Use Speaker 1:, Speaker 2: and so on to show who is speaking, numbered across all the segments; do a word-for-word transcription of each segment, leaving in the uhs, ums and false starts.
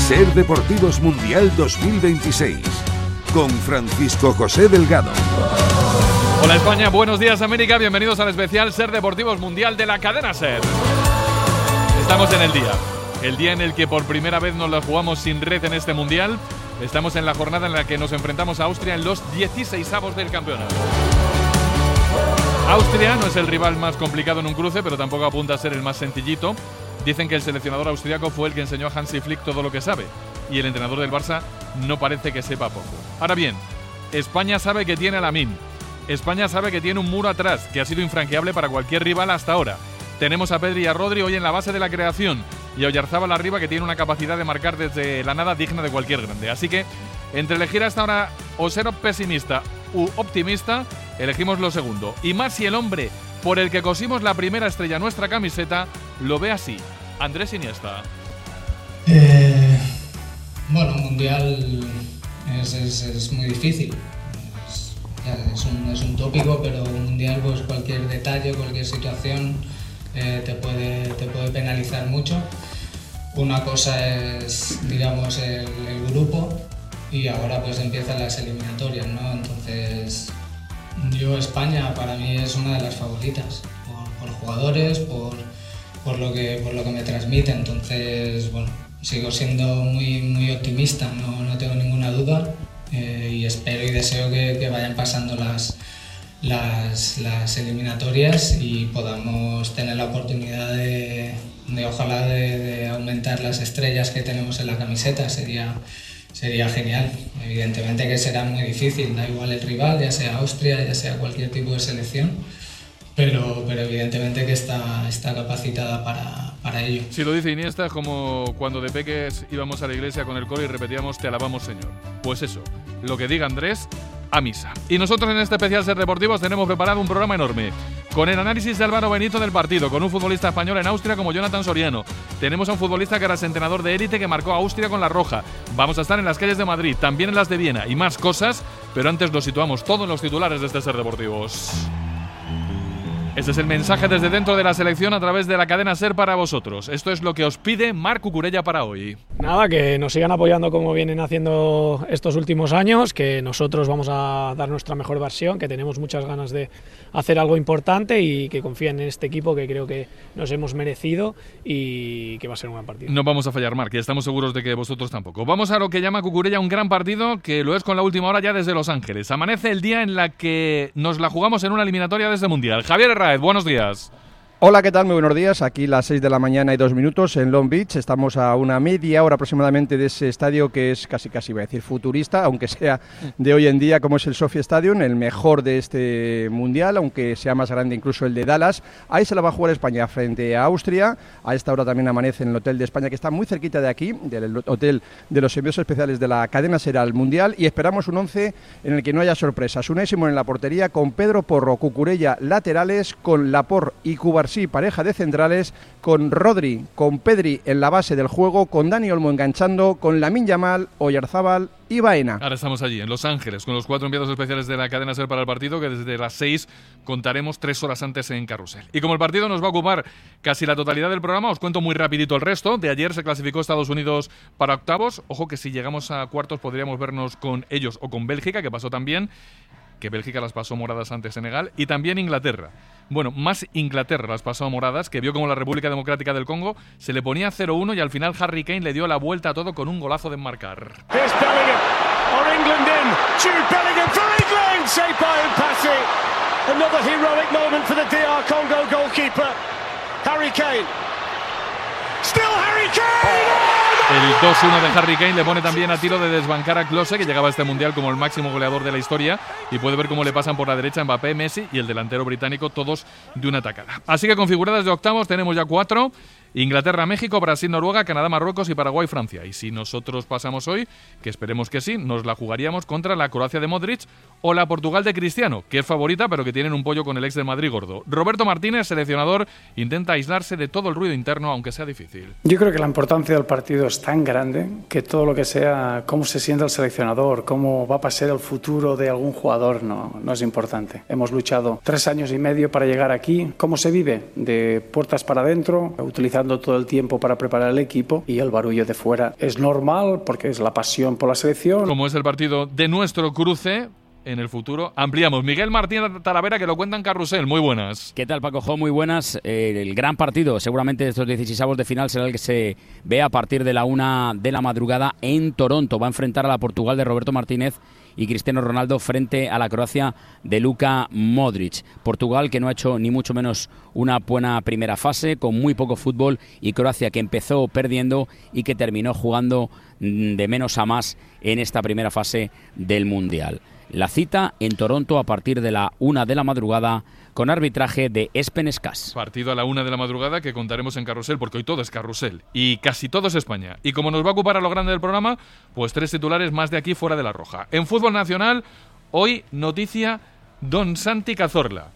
Speaker 1: Ser Deportivos Mundial dos mil veintiséis, con Francisco José Delgado.
Speaker 2: Hola España, buenos días América, bienvenidos al especial Ser Deportivos Mundial de la cadena SER. Estamos en el día, el día en el que por primera vez nos la jugamos sin red en este Mundial. Estamos en la jornada en la que nos enfrentamos a Austria en los dieciseisavos del campeonato. Austria no es el rival más complicado en un cruce, pero tampoco apunta a ser el más sencillito. Dicen que el seleccionador austriaco fue el que enseñó a Hansi Flick todo lo que sabe, y el entrenador del Barça no parece que sepa poco. Ahora bien, España sabe que tiene a Lamine. España sabe que tiene un muro atrás, que ha sido infranqueable para cualquier rival hasta ahora. Tenemos a Pedri y a Rodri hoy en la base de la creación, y a Oyarzábal arriba, que tiene una capacidad de marcar desde la nada digna de cualquier grande. Así que, entre elegir hasta ahora o ser pesimista u optimista, elegimos lo segundo. Y más si el hombre por el que cosimos la primera estrella a nuestra camiseta lo ve así. Andrés Iniesta.
Speaker 3: Eh, bueno, Mundial es, es, es muy difícil. Es, es, un, es un tópico, pero un Mundial, pues cualquier detalle, cualquier situación eh, te, puede, te puede penalizar mucho. Una cosa es, digamos, el, el grupo, y ahora pues empiezan las eliminatorias, ¿no? Entonces, yo, España para mí es una de las favoritas, por, por jugadores, por, por, lo que, por lo que me transmite. Entonces, bueno, sigo siendo muy, muy optimista, no, no tengo ninguna duda, eh, y espero y deseo que, que vayan pasando las, las, las eliminatorias y podamos tener la oportunidad de, de ojalá, de, de aumentar las estrellas que tenemos en la camiseta. Sería... Sería genial. Evidentemente que será muy difícil, da igual el rival, ya sea Austria, ya sea cualquier tipo de selección, pero, pero evidentemente que está, está capacitada para, para ello.
Speaker 2: Si lo dice Iniesta, es como cuando de peques íbamos a la iglesia con el coro y repetíamos "Te alabamos, Señor". Pues eso, lo que diga Andrés, a misa. Y nosotros en este especial Ser Deportivos tenemos preparado un programa enorme, con el análisis de Álvaro Benito del partido, con un futbolista español en Austria como Jonathan Soriano. Tenemos a un futbolista que era entrenador de élite que marcó a Austria con la roja. Vamos a estar en las calles de Madrid, también en las de Viena y más cosas, pero antes lo situamos todo en los titulares de este Ser Deportivos. Este es el mensaje desde dentro de la selección a través de la cadena SER para vosotros. Esto es lo que os pide Marc Cucurella para hoy.
Speaker 4: Nada, que nos sigan apoyando como vienen haciendo estos últimos años, que nosotros vamos a dar nuestra mejor versión, que tenemos muchas ganas de hacer algo importante y que confíen en este equipo que creo que nos hemos merecido y que va a ser un gran partido.
Speaker 2: No vamos a fallar, Marc, y estamos seguros de que vosotros tampoco. Vamos a lo que llama Cucurella un gran partido, que lo es con la última hora ya desde Los Ángeles. Amanece el día en la que nos la jugamos en una eliminatoria desde Mundial. Javier Herráez, buenos días.
Speaker 5: Hola, ¿qué tal? Muy buenos días. Aquí las seis de la mañana y dos minutos en Long Beach. Estamos a una media hora aproximadamente de ese estadio que es casi, casi voy a decir futurista, aunque sea de hoy en día, como es el Sophie Stadium, el mejor de este mundial, aunque sea más grande incluso el de Dallas. Ahí se la va a jugar España frente a Austria. A esta hora también amanece en el Hotel de España, que está muy cerquita de aquí, del hotel de los envíos especiales de la cadena SER al Mundial, y esperamos un once en el que no haya sorpresas. Unai Simón en la portería, con Pedro Porro, Cucurella laterales, con Laporte y Cubarsí pareja de centrales, con Rodri, con Pedri en la base del juego, con Dani Olmo enganchando, con Lamine Yamal, Oyarzábal y Baena.
Speaker 2: Ahora estamos allí, en Los Ángeles, con los cuatro enviados especiales de la cadena SER para el partido, que desde las seis contaremos tres horas antes en Carrusel. Y como el partido nos va a ocupar casi la totalidad del programa, os cuento muy rapidito el resto. De ayer se clasificó Estados Unidos para octavos. Ojo que si llegamos a cuartos podríamos vernos con ellos o con Bélgica, que pasó también, que Bélgica las pasó moradas ante Senegal, y también Inglaterra. Bueno, más Inglaterra las pasó moradas, que vio como la República Democrática del Congo se le ponía cero uno y al final Harry Kane le dio la vuelta a todo con un golazo de enmarcar.
Speaker 6: Here's Bellingham, or England in, Jude Bellingham for England, saved by Mpassi. Another heroic moment for the D R Congo goalkeeper, Harry Kane. Still Harry Kane!
Speaker 2: El dos uno de Harry Kane le pone también a tiro de desbancar a Klose, que llegaba a este Mundial como el máximo goleador de la historia, y puede ver cómo le pasan por la derecha Mbappé, Messi y el delantero británico, todos de una tacada. Así que configuradas de octavos tenemos ya cuatro: Inglaterra, México, Brasil, Noruega, Canadá, Marruecos y Paraguay, Francia. Y si nosotros pasamos hoy, que esperemos que sí, nos la jugaríamos contra la Croacia de Modric o la Portugal de Cristiano, que es favorita pero que tienen un pollo con el ex del Madrid gordo. Roberto Martínez, seleccionador, intenta aislarse de todo el ruido interno, aunque sea difícil.
Speaker 7: Yo creo que la importancia del partido es tan grande que todo lo que sea cómo se siente el seleccionador, cómo va a pasar el futuro de algún jugador, no, no es importante. Hemos luchado tres años y medio para llegar aquí. ¿Cómo se vive? De puertas para adentro, utilizando dando todo el tiempo para preparar el equipo, y el barullo de fuera es normal porque es la pasión por la selección.
Speaker 2: Como es el partido de nuestro cruce, en el futuro ampliamos. Miguel Martínez Talavera, que lo cuenta en Carrusel. Muy buenas.
Speaker 8: ¿Qué tal, Paco Jo? Muy buenas. Eh, el gran partido, seguramente de estos dieciseisavos de final, será el que se ve a partir de la una de la madrugada en Toronto. Va a enfrentar a la Portugal de Roberto Martínez y Cristiano Ronaldo frente a la Croacia de Luka Modric. Portugal, que no ha hecho ni mucho menos una buena primera fase, con muy poco fútbol, y Croacia, que empezó perdiendo y que terminó jugando de menos a más en esta primera fase del Mundial. La cita en Toronto a partir de la una de la madrugada, con arbitraje de Espen Escas.
Speaker 2: Partido a la una de la madrugada que contaremos en Carrusel, porque hoy todo es Carrusel y casi todo es España. Y como nos va a ocupar a lo grande del programa, pues tres titulares más de aquí fuera de la roja. En fútbol nacional, hoy noticia Don Santi Cazorla.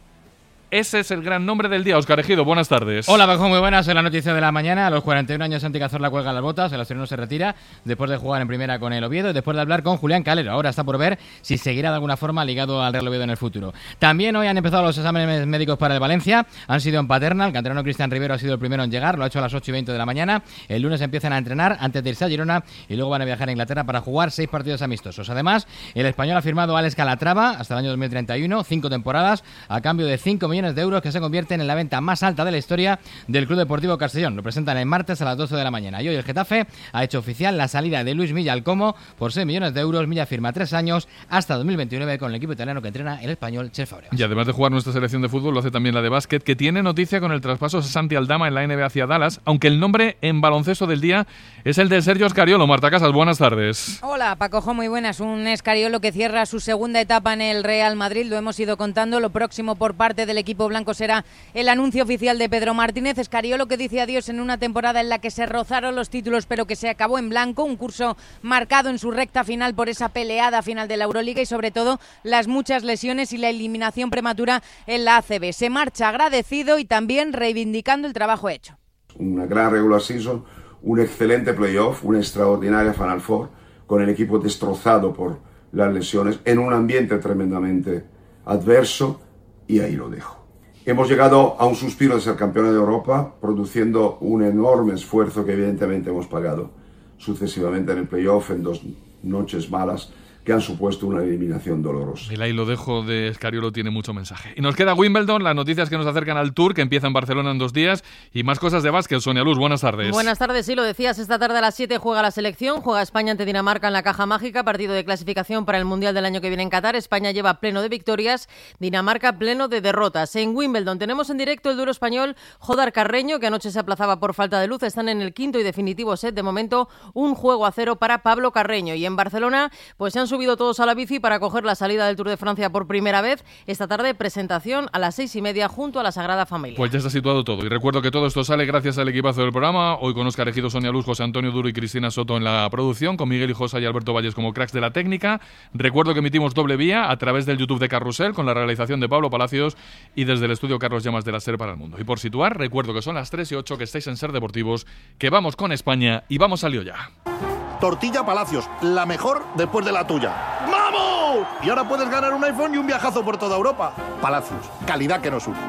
Speaker 2: Ese es el gran nombre del día. Óscar Ejido, buenas tardes.
Speaker 9: Hola, Paco, muy buenas. Es la noticia de la mañana. A los cuarenta y un años, Santi Cazorla cuelga las botas. El asturiano se retira después de jugar en primera con el Oviedo y después de hablar con Julián Calero. Ahora está por ver si seguirá de alguna forma ligado al Real Oviedo en el futuro. También hoy han empezado los exámenes médicos para el Valencia. Han sido en Paterna. El canterano Cristian Rivero ha sido el primero en llegar. Lo ha hecho a las ocho y veinte de la mañana. El lunes empiezan a entrenar antes de irse a Girona y luego van a viajar a Inglaterra para jugar seis partidos amistosos. Además, el español ha firmado a Alex Calatrava hasta el año dos mil treinta y uno, cinco temporadas, a cambio de cinco millones de euros, que se convierte en la venta más alta de la historia del Club Deportivo Castellón. Lo presentan el martes a las doce de la mañana. Y hoy el Getafe ha hecho oficial la salida de Luis Milla al Como por seis millones de euros. Milla firma tres años hasta dos mil veintinueve con el equipo italiano que entrena el español Cesc Fabregas.
Speaker 2: Y además de jugar nuestra selección de fútbol, lo hace también la de básquet, que tiene noticia con el traspaso de Santi Aldama en la N B A hacia Dallas, aunque el nombre en baloncesto del día es el de Sergio Escariolo. Marta Casas, buenas tardes.
Speaker 10: Hola, Paco Jo, muy buenas. Un Escariolo que cierra su segunda etapa en el Real Madrid, lo hemos ido contando. Lo próximo por parte del equipo blanco será el anuncio oficial de Pedro Martínez. Escariolo que dice adiós en una temporada en la que se rozaron los títulos pero que se acabó en blanco, un curso marcado en su recta final por esa peleada final de la Euroliga y sobre todo las muchas lesiones y la eliminación prematura en la A C B. Se marcha agradecido y también reivindicando el trabajo hecho.
Speaker 11: Una gran regular season, un excelente playoff, una extraordinaria Final Four, con el equipo destrozado por las lesiones, en un ambiente tremendamente adverso, y ahí lo dejo. Hemos llegado a un suspiro de ser campeones de Europa, produciendo un enorme esfuerzo que evidentemente hemos pagado sucesivamente en el playoff, en dos noches malas que han supuesto una eliminación dolorosa.
Speaker 2: El ahí lo dejo de Escariolo tiene mucho mensaje. Y nos queda Wimbledon, las noticias que nos acercan al Tour, que empieza en Barcelona en dos días, y más cosas de básquet. Sonia Luz, buenas tardes.
Speaker 12: Buenas tardes, sí, lo decías, esta tarde a las siete juega la selección, juega España ante Dinamarca en la Caja Mágica, partido de clasificación para el Mundial del año que viene en Qatar. España lleva pleno de victorias, Dinamarca pleno de derrotas. En Wimbledon tenemos en directo el duro español Jodar Carreño, que anoche se aplazaba por falta de luz. Están en el quinto y definitivo set, de momento un juego a cero para Pablo Carreño. Y en Barcelona, pues se han subido todos a la bici para coger la salida del Tour de Francia por primera vez. Esta tarde presentación a las seis y media junto a la Sagrada Familia.
Speaker 2: Pues ya está situado todo. Y recuerdo que todo esto sale gracias al equipazo del programa. Hoy con Óscar Ejido, Sonia Luz, José Antonio Duro y Cristina Soto en la producción, con Miguel Hijosa y Alberto Valles como cracks de la técnica. Recuerdo que emitimos doble vía a través del YouTube de Carrusel con la realización de Pablo Palacios y desde el estudio Carlos Llamas de la SER para el mundo. Y por situar, recuerdo que son las tres y ocho, que estáis en SER Deportivos, que vamos con España y vamos al lío ya.
Speaker 13: Tortilla Palacios, la mejor después de la tuya. ¡Vamos! Y ahora puedes ganar un iPhone y un viajazo por toda Europa. Palacios, calidad que nos une.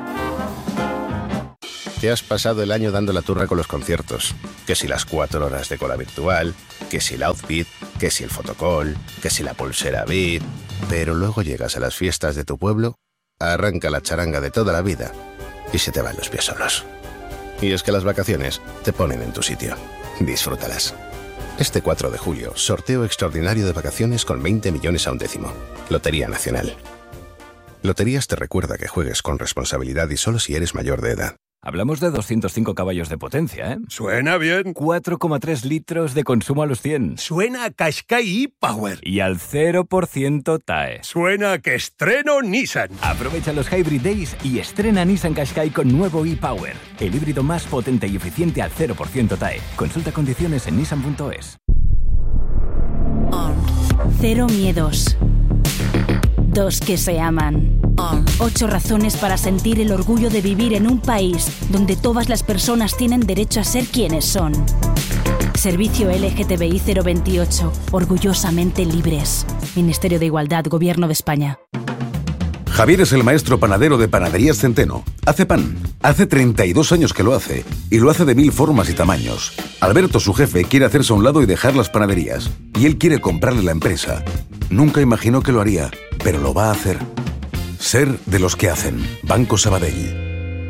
Speaker 14: Te has pasado el año dando la turra con los conciertos. Que si las cuatro horas de cola virtual, que si el outfit, que si el fotocall, que si la pulsera V I P. Pero luego llegas a las fiestas de tu pueblo, arranca la charanga de toda la vida y se te van los pies solos. Y es que las vacaciones te ponen en tu sitio. Disfrútalas. Este cuatro de julio, sorteo extraordinario de vacaciones con veinte millones a un décimo. Lotería Nacional. Loterías te recuerda que juegues con responsabilidad y solo si eres mayor de edad.
Speaker 15: Hablamos de doscientos cinco caballos de potencia, ¿eh?
Speaker 16: Suena bien.
Speaker 15: cuatro coma tres litros de consumo a los cien.
Speaker 16: Suena a Qashqai e-Power.
Speaker 15: Y al cero por ciento T A E.
Speaker 16: Suena a que estreno Nissan.
Speaker 15: Aprovecha los Hybrid Days y estrena Nissan Qashqai con nuevo e-Power. El híbrido más potente y eficiente al cero por ciento T A E. Consulta condiciones en nissan punto es.
Speaker 17: Cero miedos. Dos que se aman. Ocho razones para sentir el orgullo de vivir en un país donde todas las personas tienen derecho a ser quienes son. Servicio L G T B I cero veintiocho. Orgullosamente libres. Ministerio de Igualdad, Gobierno de España.
Speaker 18: Javier es el maestro panadero de Panaderías Centeno. Hace pan. Hace treinta y dos años que lo hace. Y lo hace de mil formas y tamaños. Alberto, su jefe, quiere hacerse a un lado y dejar las panaderías. Y él quiere comprarle la empresa. Nunca imaginó que lo haría, pero lo va a hacer. Ser de los que hacen. Banco Sabadell.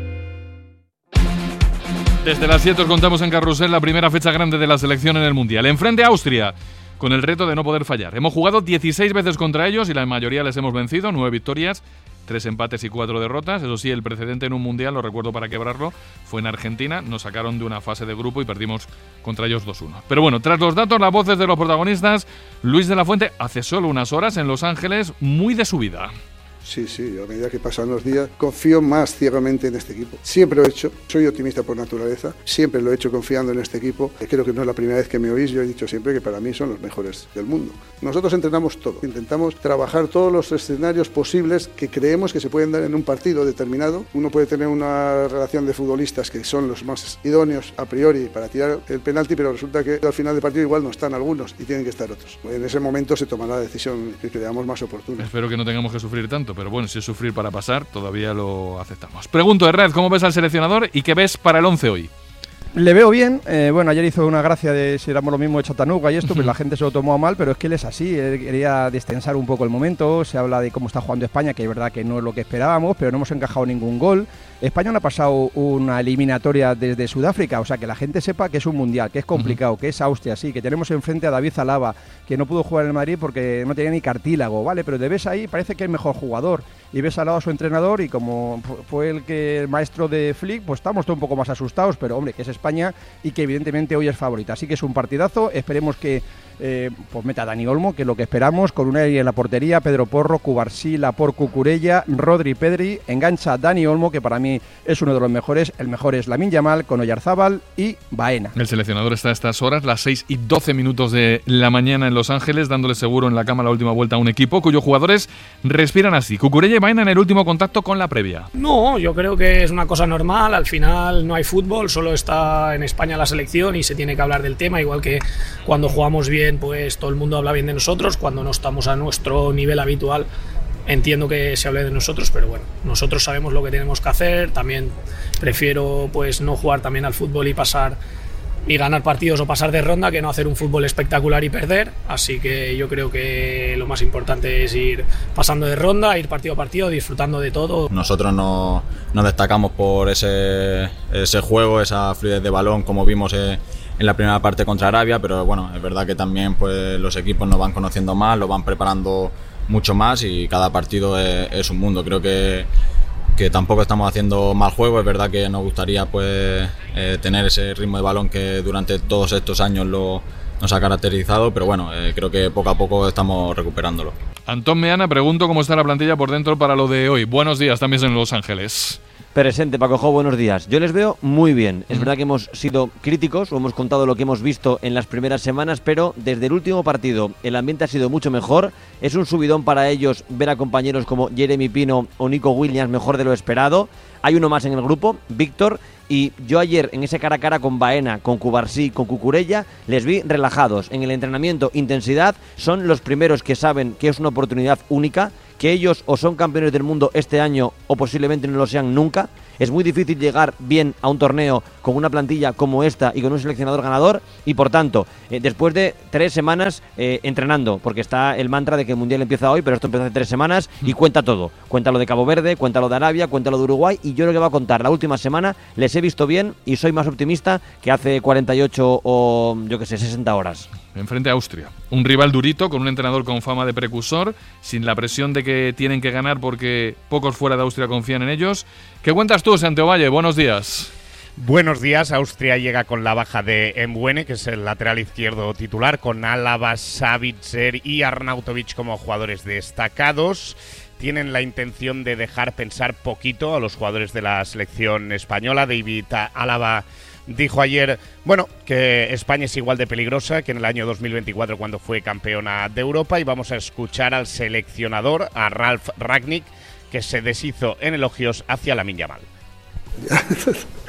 Speaker 2: Desde las siete os contamos en Carrusel la primera fecha grande de la selección en el Mundial. Enfrente a Austria, con el reto de no poder fallar. Hemos jugado dieciséis veces contra ellos y la mayoría les hemos vencido, nueve victorias, tres empates y cuatro derrotas. Eso sí, el precedente en un Mundial, lo recuerdo para quebrarlo, fue en Argentina. Nos sacaron de una fase de grupo y perdimos contra ellos dos uno. Pero bueno, tras los datos, las voces de los protagonistas, Luis de la Fuente hace solo unas horas en Los Ángeles, muy de su vida.
Speaker 19: Sí, sí, a medida que pasan los días confío más ciegamente en este equipo. Siempre lo he hecho, soy optimista por naturaleza, siempre lo he hecho confiando en este equipo. Creo que no es la primera vez que me oís, yo he dicho siempre que para mí son los mejores del mundo. Nosotros entrenamos todo, intentamos trabajar todos los escenarios posibles que creemos que se pueden dar en un partido determinado. Uno puede tener una relación de futbolistas que son los más idóneos a priori para tirar el penalti, pero resulta que al final del partido igual no están algunos y tienen que estar otros. En ese momento se tomará la decisión que creamos más oportuna.
Speaker 2: Espero que no tengamos que sufrir tanto, pero bueno, si es sufrir para pasar, todavía lo aceptamos. Pregunto, Herrera, ¿cómo ves al seleccionador y qué ves para el once hoy?
Speaker 5: Le veo bien, eh, bueno, ayer hizo una gracia de si éramos lo mismo de Chattanooga y esto, pero la gente se lo tomó a mal, pero es que él es así, él quería destensar un poco el momento, se habla de cómo está jugando España, que es verdad que no es lo que esperábamos, pero no hemos encajado ningún gol. España no ha pasado una eliminatoria desde Sudáfrica, o sea, que la gente sepa que es un mundial, que es complicado, uh-huh. que es Austria, sí, que tenemos enfrente a David Alaba, que no pudo jugar en el Madrid porque no tenía ni cartílago, ¿vale? Pero te ves ahí, parece que es mejor jugador, y ves al lado a su entrenador, y como fue el que el maestro de Flick, pues estamos todos un poco más asustados, pero hombre, que es España y que evidentemente hoy es favorita, así que es un partidazo, esperemos que Eh, pues meta a Dani Olmo, que es lo que esperamos, con una en la portería, Pedro Porro, Cubarsí, Laporte, Cucurella, Rodri, Pedri, engancha a Dani Olmo, que para mí es uno de los mejores, el mejor es Lamine Yamal, con Oyarzábal y Baena.
Speaker 2: El seleccionador está a estas horas, las seis y doce minutos de la mañana en Los Ángeles, dándole seguro en la cama la última vuelta a un equipo cuyos jugadores respiran así. Cucurella y Baena en el último contacto con la previa.
Speaker 4: No, yo creo que es una cosa normal, al final no hay fútbol, solo está en España la selección y se tiene que hablar del tema, igual que cuando jugamos bien pues todo el mundo habla bien de nosotros, cuando no estamos a nuestro nivel habitual entiendo que se hable de nosotros, pero bueno, nosotros sabemos lo que tenemos que hacer, también prefiero pues no jugar también al fútbol y pasar y ganar partidos o pasar de ronda que no hacer un fútbol espectacular y perder, así que yo creo que lo más importante es ir pasando de ronda, ir partido a partido, disfrutando de todo.
Speaker 20: Nosotros no, nos destacamos por ese, ese juego, esa fluidez de balón como vimos eh, en la primera parte contra Arabia, pero bueno, es verdad que también pues los equipos nos van conociendo más, lo van preparando mucho más y cada partido es, es un mundo. Creo que, que tampoco estamos haciendo mal juego, es verdad que nos gustaría pues eh, tener ese ritmo de balón que durante todos estos años lo, nos ha caracterizado, pero bueno, eh, creo que poco a poco estamos recuperándolo.
Speaker 2: Antón Meana, pregunto cómo está la plantilla por dentro para lo de hoy. Buenos días, también en Los Ángeles.
Speaker 21: Presente, Paco Jo, buenos días. Yo les veo muy bien. Es mm. verdad que hemos sido críticos, o hemos contado lo que hemos visto en las primeras semanas, pero desde el último partido el ambiente ha sido mucho mejor. Es un subidón para ellos ver a compañeros como Jeremy Pino o Nico Williams mejor de lo esperado. Hay uno más en el grupo, Víctor, y yo ayer en ese cara a cara con Baena, con Cubarsí, con Cucurella, les vi relajados. En el entrenamiento, intensidad, son los primeros que saben que es una oportunidad única, que ellos o son campeones del mundo este año o posiblemente no lo sean nunca. Es muy difícil llegar bien a un torneo con una plantilla como esta y con un seleccionador ganador y por tanto, eh, después de tres semanas eh, entrenando, porque está el mantra de que el Mundial empieza hoy, pero esto empezó hace tres semanas y cuenta todo. Cuenta lo de Cabo Verde, cuenta lo de Arabia, cuenta lo de Uruguay y yo lo que va a contar la última semana les he visto bien y soy más optimista que hace cuarenta y ocho o yo que sé, sesenta horas.
Speaker 2: Enfrente a Austria, un rival durito con un entrenador con fama de precursor, sin la presión de que tienen que ganar porque pocos fuera de Austria confían en ellos. ¿Qué cuentas tú, Santiago Valle? Buenos días.
Speaker 22: Buenos días. Austria llega con la baja de Embuene, que es el lateral izquierdo titular, con Álava, Savitzer y Arnautovic como jugadores destacados. Tienen la intención de dejar pensar poquito a los jugadores de la selección española. David Álava dijo ayer, bueno, que España es igual de peligrosa que en el año dos mil veinticuatro cuando fue campeona de Europa, y vamos a escuchar al seleccionador, a Ralf Rangnick, que se deshizo en elogios hacia Lamine Yamal.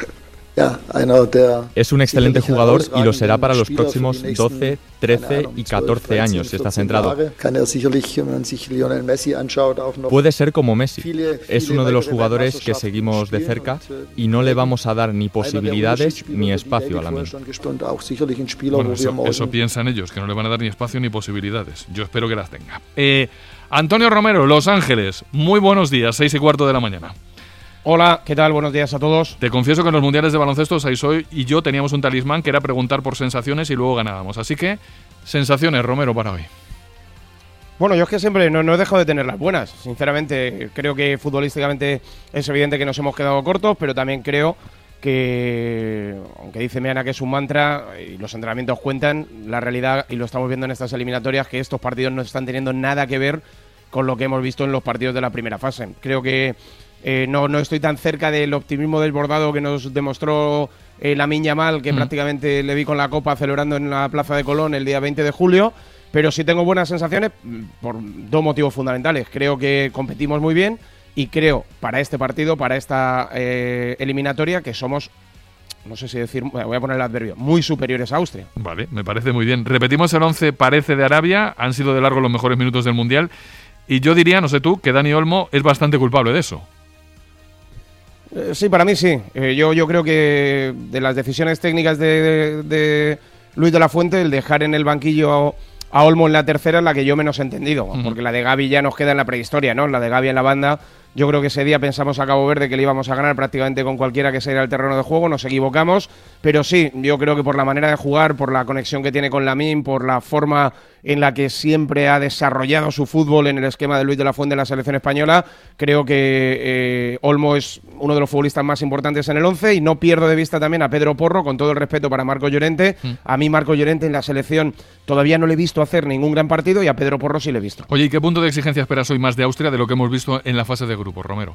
Speaker 1: Es un excelente jugador y lo será para los próximos doce, trece y catorce años si está centrado. Puede ser como Messi. Es uno de los jugadores que seguimos de cerca y no le vamos a dar ni posibilidades ni espacio a Lamine.
Speaker 2: Bueno, eso, eso piensan ellos, que no le van a dar ni espacio ni posibilidades. Yo espero que las tenga. Eh, Antonio Romero, Los Ángeles. Muy buenos días, seis y cuarto de la mañana.
Speaker 3: Hola, ¿qué tal? Buenos días a todos.
Speaker 2: Te confieso que en los mundiales de baloncesto Saisoy y yo teníamos un talismán que era preguntar por sensaciones y luego ganábamos. Así que, sensaciones, Romero, para hoy.
Speaker 3: Bueno, yo es que siempre no, no he dejado de tener las buenas. Sinceramente, creo que futbolísticamente es evidente que nos hemos quedado cortos, pero también creo que, aunque dice Meana que es un mantra y los entrenamientos cuentan, la realidad, y lo estamos viendo en estas eliminatorias, que estos partidos no están teniendo nada que ver con lo que hemos visto en los partidos de la primera fase. Creo que Eh, no, no estoy tan cerca del optimismo desbordado que nos demostró eh, Lamine Yamal, que mm. prácticamente le vi con la copa celebrando en la Plaza de Colón el día veinte de julio, pero sí tengo buenas sensaciones por dos motivos fundamentales. Creo que competimos muy bien y creo para este partido, para esta eh, eliminatoria, que somos, no sé si decir, voy a poner el adverbio, muy superiores a Austria.
Speaker 2: Vale, me parece muy bien. Repetimos el once, parece de Arabia, han sido de largo los mejores minutos del Mundial y yo diría, no sé tú, que Dani Olmo es bastante culpable de eso.
Speaker 3: Eh, sí, para mí sí. Eh, yo, yo creo que de las decisiones técnicas de, de, de Luis de la Fuente, el dejar en el banquillo a, a Olmo en la tercera es la que yo menos he entendido, uh-huh. porque la de Gavi ya nos queda en la prehistoria, ¿no? La de Gavi en la banda, yo creo que ese día pensamos a Cabo Verde que le íbamos a ganar prácticamente con cualquiera que saliera al terreno de juego, nos equivocamos, pero sí, yo creo que por la manera de jugar, por la conexión que tiene con Lamine, por la forma en la que siempre ha desarrollado su fútbol en el esquema de Luis de la Fuente en la selección española, creo que eh, Olmo es uno de los futbolistas más importantes en el once y no pierdo de vista también a Pedro Porro, con todo el respeto para Marco Llorente. Mm. A mí Marco Llorente en la selección todavía no le he visto hacer ningún gran partido y a Pedro Porro sí le he visto.
Speaker 2: Oye, ¿y qué punto de exigencia esperas hoy más de Austria de lo que hemos visto en la fase de grupos, Romero?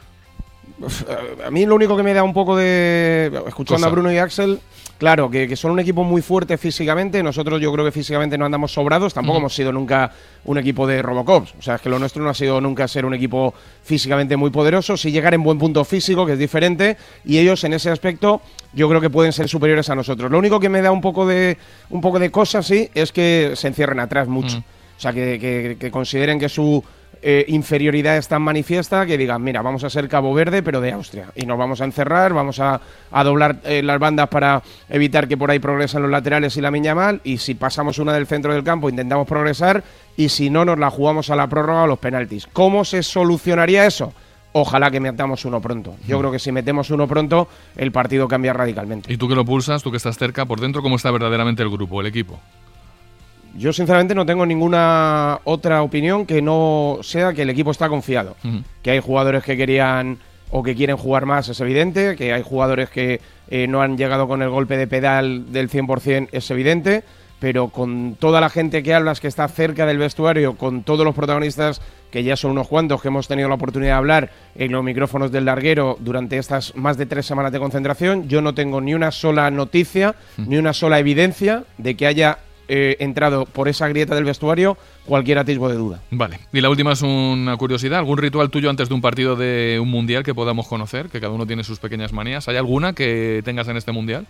Speaker 3: A mí lo único que me da un poco de... Escuchando Cosa. a Bruno y Axel, claro, que, que son un equipo muy fuerte físicamente. Nosotros yo creo que físicamente no andamos sobrados. Tampoco uh-huh. hemos sido nunca un equipo de Robocops. O sea, es que lo nuestro no ha sido nunca ser un equipo físicamente muy poderoso. Sí llegar en buen punto físico, que es diferente. Y ellos en ese aspecto yo creo que pueden ser superiores a nosotros. Lo único que me da un poco de un poco de cosa, sí, es que se encierren atrás mucho. Uh-huh. O sea, que, que, que consideren que su... Eh, inferioridad es tan manifiesta que digan, mira, vamos a ser Cabo Verde pero de Austria y nos vamos a encerrar, vamos a, a doblar eh, las bandas para evitar que por ahí progresen los laterales y Lamine Yamal, y si pasamos una del centro del campo intentamos progresar y si no nos la jugamos a la prórroga o a los penaltis. ¿Cómo se solucionaría eso? Ojalá que metamos uno pronto. Yo creo que si metemos uno pronto el partido cambia radicalmente.
Speaker 2: ¿Y tú que lo pulsas, tú que estás cerca, por dentro, cómo está verdaderamente el grupo, el equipo?
Speaker 3: Yo sinceramente no tengo ninguna otra opinión que no sea que el equipo está confiado. Uh-huh. Que hay jugadores que querían o que quieren jugar más, es evidente. Que hay jugadores que eh, no han llegado con el golpe de pedal del cien por ciento, es evidente. Pero con toda la gente que hablas que está cerca del vestuario, con todos los protagonistas, que ya son unos cuantos que hemos tenido la oportunidad de hablar en los micrófonos del larguero durante estas más de tres semanas de concentración, yo no tengo ni una sola noticia, uh-huh. ni una sola evidencia de que haya Eh, entrado por esa grieta del vestuario cualquier atisbo de duda.
Speaker 2: Vale. Y la última es una curiosidad. ¿Algún ritual tuyo antes de un partido de un mundial que podamos conocer? Que cada uno tiene sus pequeñas manías. ¿Hay alguna que tengas en este mundial?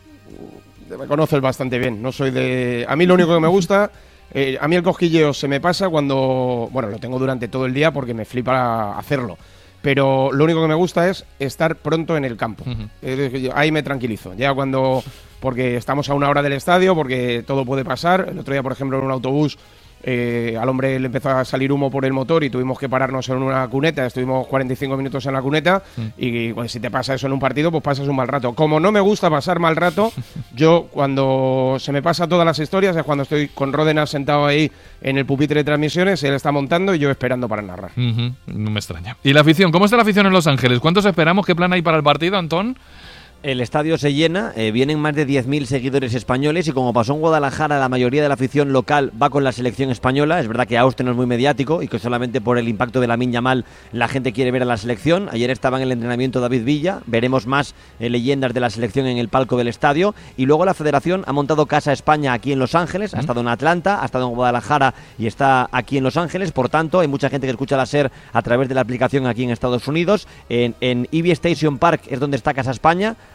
Speaker 3: Me conoces bastante bien. No soy de... A mí lo único que me gusta... Eh, a mí el cosquilleo se me pasa cuando... Bueno, lo tengo durante todo el día porque me flipa hacerlo. Pero lo único que me gusta es estar pronto en el campo. Uh-huh. eh, ahí me tranquilizo. Ya cuando... Porque estamos a una hora del estadio, porque todo puede pasar. El otro día, por ejemplo, en un autobús, eh, al hombre le empezó a salir humo por el motor y tuvimos que pararnos en una cuneta. Estuvimos cuarenta y cinco minutos en la cuneta mm. y pues, si te pasa eso en un partido, pues pasas un mal rato. Como no me gusta pasar mal rato, yo cuando se me pasa todas las historias es cuando estoy con Ródenas sentado ahí en el pupitre de transmisiones, él está montando y yo esperando para narrar.
Speaker 2: Uh-huh. No me extraña. ¿Y la afición? ¿Cómo está la afición en Los Ángeles? ¿Cuántos esperamos? ¿Qué plan hay para el partido, Antón?
Speaker 21: El estadio se llena, eh, vienen más de diez mil seguidores españoles y como pasó en Guadalajara, la mayoría de la afición local va con la selección española. Es verdad que Austria no es muy mediático y que solamente por el impacto de Lamine Yamal la gente quiere ver a la selección. Ayer estaba en el entrenamiento David Villa, veremos más eh, leyendas de la selección en el palco del estadio. Y luego la federación ha montado Casa España aquí en Los Ángeles, ha estado en Atlanta, ha estado en Guadalajara y está aquí en Los Ángeles. Por tanto, hay mucha gente que escucha la SER a través de la aplicación aquí en Estados Unidos. En, en E B Station Park es donde está Casa España.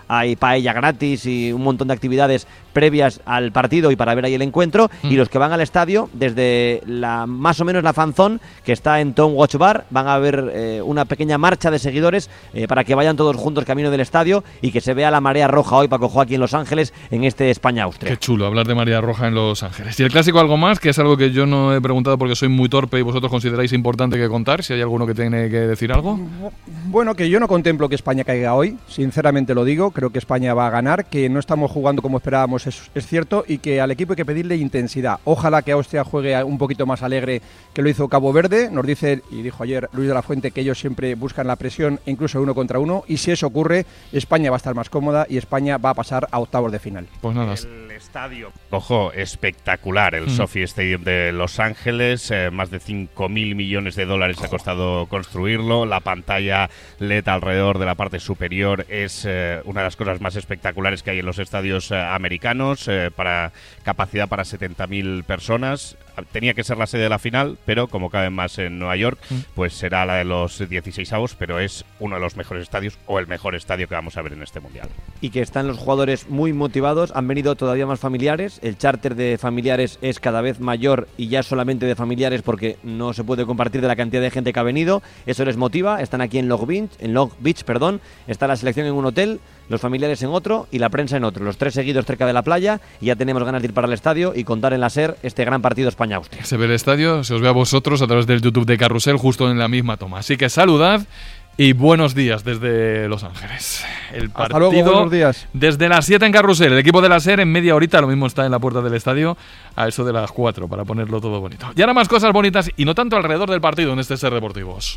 Speaker 21: hay paella gratis y un montón de actividades previas al partido y para ver ahí el encuentro, mm. y los que van al estadio, desde la más o menos la fanzón, que está en Town Watch Bar, van a ver eh, una pequeña marcha de seguidores eh, para que vayan todos juntos camino del estadio y que se vea la marea roja hoy, Paco Jo, aquí en Los Ángeles, en este España-Austria.
Speaker 2: Qué chulo hablar de marea roja en Los Ángeles. Y el clásico, algo más, que es algo que yo no he preguntado porque soy muy torpe y vosotros consideráis importante que contar, si hay alguno que tiene que decir algo.
Speaker 5: Bueno, que yo no contemplo que España caiga hoy, sinceramente lo digo, creo que España va a ganar, que no estamos jugando como esperábamos, es, es cierto, y que al equipo hay que pedirle intensidad. Ojalá que Austria juegue un poquito más alegre que lo hizo Cabo Verde. Nos dice, y dijo ayer Luis de la Fuente, que ellos siempre buscan la presión, incluso uno contra uno, y si eso ocurre, España va a estar más cómoda y España va a pasar a octavos de final.
Speaker 2: Pues nada.
Speaker 22: El estadio, ojo, espectacular, el mm. SoFi Stadium de Los Ángeles, eh, más de cinco mil millones de dólares oh. ha costado construirlo, la pantalla L E D alrededor de la parte superior es eh, una de las cosas más espectaculares que hay en los estadios eh, americanos, eh, para capacidad para setenta mil personas. Tenía que ser la sede de la final, pero como caben más en Nueva York, mm. pues será la de los dieciseisavos, pero es uno de los mejores estadios o el mejor estadio que vamos a ver en este Mundial.
Speaker 21: Y que están los jugadores muy motivados, han venido todavía más familiares, el charter de familiares es cada vez mayor y ya solamente de familiares porque no se puede compartir de la cantidad de gente que ha venido, eso les motiva, están aquí en Long Beach, en Long Beach, perdón, está la selección en un hotel, los familiares en otro y la prensa en otro, los tres seguidos cerca de la playa, y ya tenemos ganas de ir para el estadio y contar en la SER este gran partido España-Austria.
Speaker 2: Se ve el estadio, se os ve a vosotros a través del YouTube de Carrusel justo en la misma toma, así que saludad y buenos días desde Los Ángeles. El partido
Speaker 5: Hasta luego, buenos días.
Speaker 2: Desde las siete en Carrusel, el equipo de la SER en media horita, lo mismo está en la puerta del estadio a eso de las cuatro para ponerlo todo bonito. Y ahora más cosas bonitas y no tanto alrededor del partido en este SER Deportivos.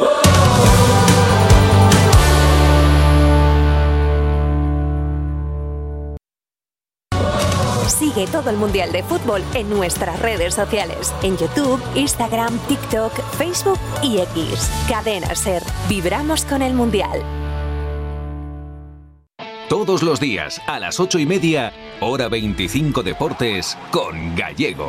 Speaker 6: Sigue todo el Mundial de Fútbol en nuestras redes sociales, en YouTube, Instagram, TikTok, Facebook y X. Cadena SER. Vibramos con el Mundial.
Speaker 7: Todos los días, a las ocho y media, hora veinticinco Deportes, con Gallego.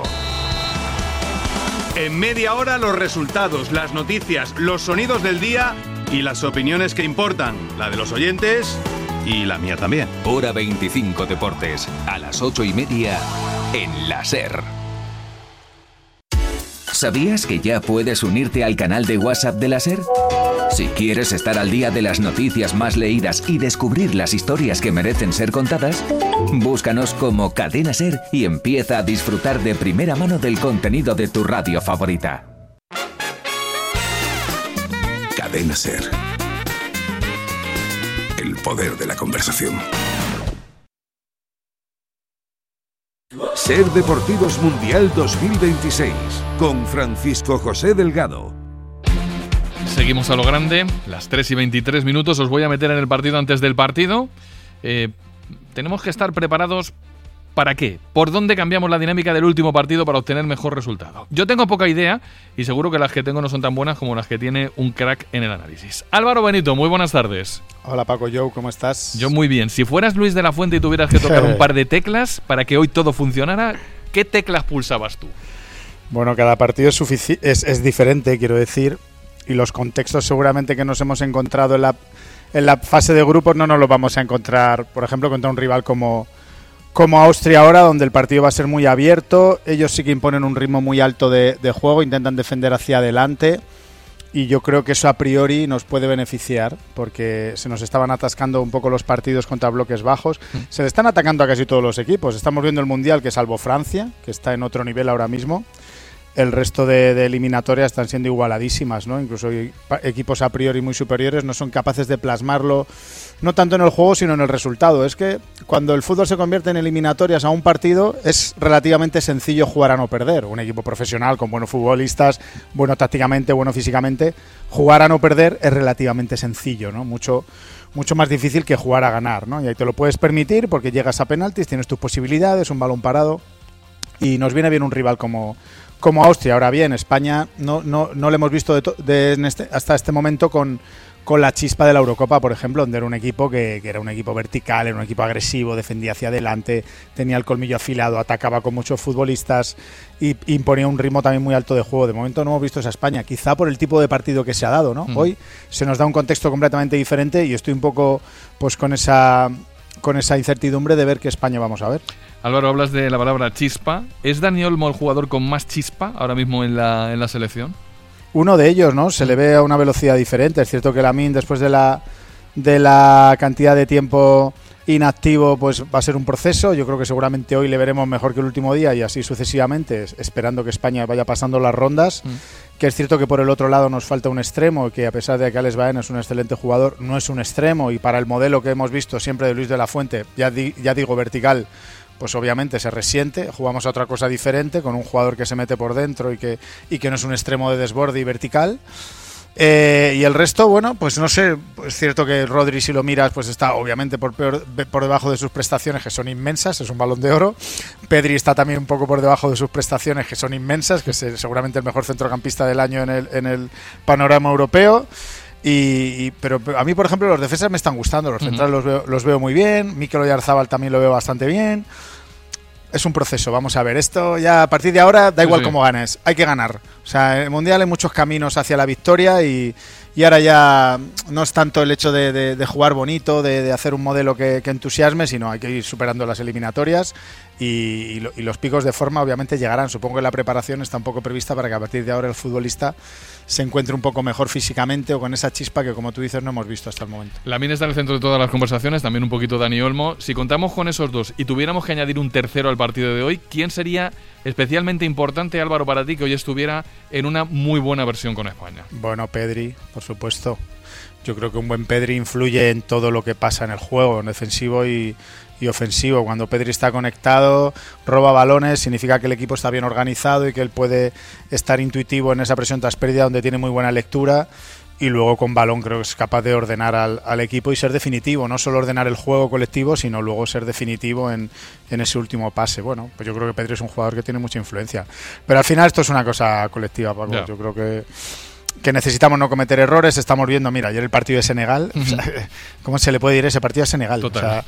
Speaker 23: En media hora los resultados, las noticias, los sonidos del día y las opiniones que importan, la de los oyentes y la mía también.
Speaker 7: Hora veinticinco Deportes, a las ocho y media, en la SER. ¿Sabías que ya puedes unirte al canal de WhatsApp de la SER? Si quieres estar al día de las noticias más leídas y descubrir las historias que merecen ser contadas, búscanos como Cadena SER y empieza a disfrutar de primera mano del contenido de tu radio favorita.
Speaker 18: Cadena SER. El poder de la conversación. SER Deportivos Mundial dos mil veintiséis con Francisco José Delgado.
Speaker 2: Seguimos a lo grande, las tres y veintitrés minutos, os voy a meter en el partido antes del partido. Eh, tenemos que estar preparados. ¿Para qué? ¿Por dónde cambiamos la dinámica del último partido para obtener mejor resultado? Yo tengo poca idea y seguro que las que tengo no son tan buenas como las que tiene un crack en el análisis. Álvaro Benito, muy buenas tardes.
Speaker 24: Hola Paco, Joe, ¿cómo estás?
Speaker 2: Yo muy bien. Si fueras Luis de la Fuente y tuvieras que tocar un par de teclas para que hoy todo funcionara, ¿qué teclas pulsabas tú?
Speaker 24: Bueno, cada partido es, sufici- es, es diferente, quiero decir, y los contextos seguramente que nos hemos encontrado en la, en la fase de grupos no nos los vamos a encontrar, por ejemplo, contra un rival como... Como Austria ahora, donde el partido va a ser muy abierto. Ellos sí que imponen un ritmo muy alto de, de juego, intentan defender hacia adelante y yo creo que eso a priori nos puede beneficiar porque se nos estaban atascando un poco los partidos contra bloques bajos. Se le están atacando a casi todos los equipos. Estamos viendo el Mundial, que salvo Francia, que está en otro nivel ahora mismo, el resto de, de eliminatorias están siendo igualadísimas, ¿no? Incluso equipos a priori muy superiores no son capaces de plasmarlo, no tanto en el juego, sino en el resultado. Es que cuando el fútbol se convierte en eliminatorias a un partido, es relativamente sencillo jugar a no perder. Un equipo profesional con buenos futbolistas, bueno tácticamente, bueno físicamente, jugar a no perder es relativamente sencillo, ¿no? Mucho, mucho más difícil que jugar a ganar, ¿no? Y ahí te lo puedes permitir porque llegas a penaltis, tienes tus posibilidades, un balón parado, y nos viene bien un rival como... como Austria. Ahora bien, España no, no, no le hemos visto de to- de en este, hasta este momento con, con la chispa de la Eurocopa, por ejemplo, donde era un equipo que, que era un equipo vertical, era un equipo agresivo, defendía hacia adelante, tenía el colmillo afilado, atacaba con muchos futbolistas y imponía un ritmo también muy alto de juego. De momento no hemos visto esa España, quizá por el tipo de partido que se ha dado, ¿no? Mm. Hoy se nos da un contexto completamente diferente y estoy un poco pues con esa con esa incertidumbre de ver qué España vamos a ver.
Speaker 2: Álvaro, hablas de la palabra chispa. ¿Es Dani Olmo el jugador con más chispa ahora mismo en la, en la selección?
Speaker 24: Uno de ellos, ¿no? Se le ve a una velocidad diferente. Es cierto que Lamine, después de la de la cantidad de tiempo inactivo, pues va a ser un proceso. Yo creo que seguramente hoy le veremos mejor que el último día y así sucesivamente, esperando que España vaya pasando las rondas. Mm. Que es cierto que por el otro lado nos falta un extremo, que a pesar de que Alex Baena es un excelente jugador, no es un extremo, y para el modelo que hemos visto siempre de Luis de la Fuente, ya, di, ya digo vertical, pues obviamente se resiente. Jugamos a otra cosa diferente, con un jugador que se mete por dentro y que, y que no es un extremo de desborde y vertical. Eh, y el resto, bueno, pues no sé, es cierto que Rodri, si lo miras, pues está obviamente por, peor, por debajo de sus prestaciones, que son inmensas, es un Balón de Oro. Pedri está también un poco por debajo de sus prestaciones, que son inmensas, que es seguramente el mejor centrocampista del año en el, en el panorama europeo. Y, y, pero a mí, por ejemplo, los defensas me están gustando, los centrales uh-huh. los, veo, los veo muy bien, Mikel Oyarzabal también lo veo bastante bien. Es un proceso, vamos a ver, esto ya a partir de ahora da igual sí, sí. cómo ganes, hay que ganar. O sea, en el Mundial hay muchos caminos hacia la victoria y, y ahora ya no es tanto el hecho de, de, de jugar bonito, de, de hacer un modelo que, que entusiasme, sino hay que ir superando las eliminatorias y, y, lo, y los picos de forma obviamente llegarán. Supongo que la preparación está un poco prevista para que a partir de ahora el futbolista se encuentre un poco mejor físicamente o con esa chispa que, como tú dices, no hemos visto hasta el momento.
Speaker 2: Lamine está en el centro de todas las conversaciones, también un poquito Dani Olmo. Si contamos con esos dos y tuviéramos que añadir un tercero al partido de hoy, ¿quién sería especialmente importante, Álvaro, para ti que hoy estuviera en una muy buena versión con España?
Speaker 24: Bueno, Pedri, por supuesto. Yo creo que un buen Pedri influye en todo lo que pasa en el juego, en defensivo y, y ofensivo. Cuando Pedri está conectado, roba balones, significa que el equipo está bien organizado y que él puede estar intuitivo en esa presión tras pérdida, donde tiene muy buena lectura. Y luego con balón creo que es capaz de ordenar al, al equipo y ser definitivo, no solo ordenar el juego colectivo, sino luego ser definitivo en, en ese último pase. Bueno, pues yo creo que Pedri es un jugador que tiene mucha influencia. Pero al final esto es una cosa colectiva, Paco. Yeah. Yo creo que, que necesitamos no cometer errores. Estamos viendo, mira, ayer el partido de Senegal, uh-huh. o sea, ¿cómo se le puede ir ese partido a Senegal?
Speaker 2: Total.
Speaker 24: O sea,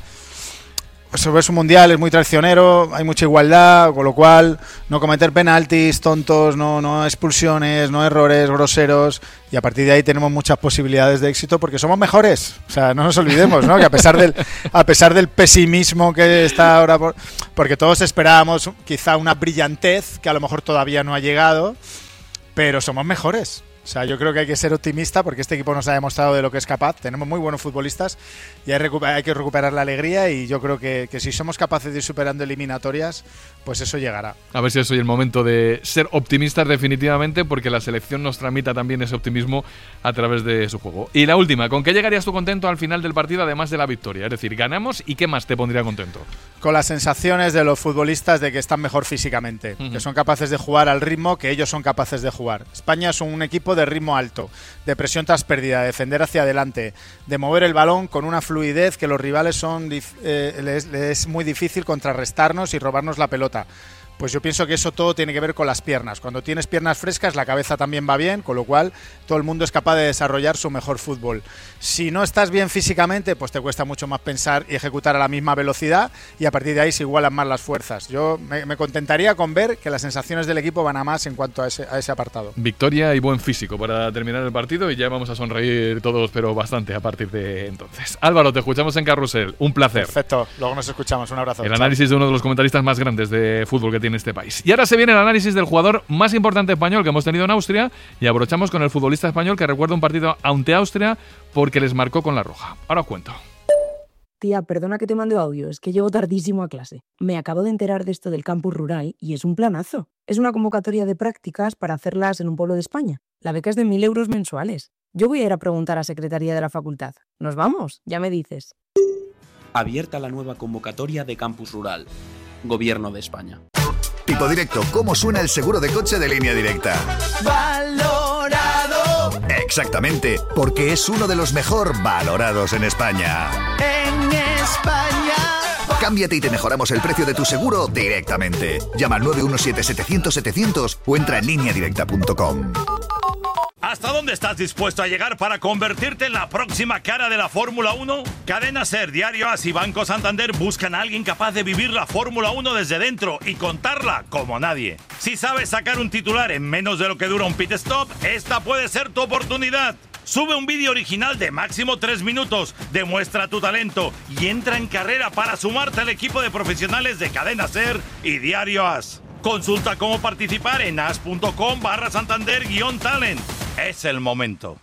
Speaker 24: sobre su mundial es muy traicionero, hay mucha igualdad, con lo cual no cometer penaltis tontos, no, no expulsiones, no errores groseros, y a partir de ahí tenemos muchas posibilidades de éxito porque somos mejores. O sea, no nos olvidemos, ¿no? Que a pesar del a pesar del pesimismo que está ahora, por, porque todos esperábamos quizá una brillantez que a lo mejor todavía no ha llegado, pero somos mejores. O sea, yo creo que hay que ser optimista porque este equipo nos ha demostrado de lo que es capaz. Tenemos muy buenos futbolistas y hay, recuper- hay que recuperar la alegría, y yo creo que, que si somos capaces de ir superando eliminatorias, pues eso llegará.
Speaker 2: A ver si es hoy el momento de ser optimistas definitivamente, porque la selección nos tramita también ese optimismo a través de su juego. Y la última, ¿con qué llegarías tú contento al final del partido además de la victoria? Es decir, ganamos y ¿qué más te pondría contento?
Speaker 24: Con las sensaciones de los futbolistas de que están mejor físicamente, uh-huh. que son capaces de jugar al ritmo que ellos son capaces de jugar. España es un equipo de ritmo alto, de presión tras pérdida, de defender hacia adelante, de mover el balón con una fluidez que los rivales son eh, les, les es muy difícil contrarrestarnos y robarnos la pelota. Pues yo pienso que eso todo tiene que ver con las piernas. Cuando tienes piernas frescas, la cabeza también va bien, con lo cual todo el mundo es capaz de desarrollar su mejor fútbol. Si no estás bien físicamente, pues te cuesta mucho más pensar y ejecutar a la misma velocidad, y a partir de ahí se igualan más las fuerzas. Yo me, me contentaría con ver que las sensaciones del equipo van a más en cuanto a ese, a ese apartado.
Speaker 2: Victoria y buen físico para terminar el partido, y ya vamos a sonreír todos, pero bastante a partir de entonces. Álvaro, te escuchamos en Carrusel. Un placer.
Speaker 24: Perfecto, luego nos escuchamos. Un abrazo.
Speaker 2: El análisis de uno de los comentaristas más grandes de fútbol que tiene este país. Y ahora se viene el análisis del jugador más importante español que hemos tenido en Austria, y abrochamos con el futbolista español que recuerda un partido ante Austria porque les marcó con la roja. Ahora os cuento.
Speaker 8: Tía, perdona que te mande audio, es que llego tardísimo a clase. Me acabo de enterar de esto del campus rural y es un planazo. Es una convocatoria de prácticas para hacerlas en un pueblo de España. La beca es de mil euros mensuales. Yo voy a ir a preguntar a Secretaría de la Facultad. ¿Nos vamos? Ya me dices.
Speaker 9: Abierta la nueva convocatoria de campus rural. Gobierno de España.
Speaker 10: Tipo Directo, ¿cómo suena el seguro de coche de Línea Directa?
Speaker 11: ¡Valorado!
Speaker 10: Exactamente, porque es uno de los mejor valorados en España.
Speaker 11: ¡En España!
Speaker 10: Cámbiate y te mejoramos el precio de tu seguro directamente. Llama al nueve uno siete setecientos setecientos o entra en línea directa punto com.
Speaker 12: ¿Hasta dónde estás dispuesto a llegar para convertirte en la próxima cara de la Fórmula uno? Cadena SER, Diario AS y Banco Santander buscan a alguien capaz de vivir la Fórmula uno desde dentro y contarla como nadie. Si sabes sacar un titular en menos de lo que dura un pit stop, esta puede ser tu oportunidad. Sube un vídeo original de máximo tres minutos, demuestra tu talento y entra en carrera para sumarte al equipo de profesionales de Cadena SER y Diario AS. Consulta cómo participar en as.com barra Santander guión talent. Es el momento.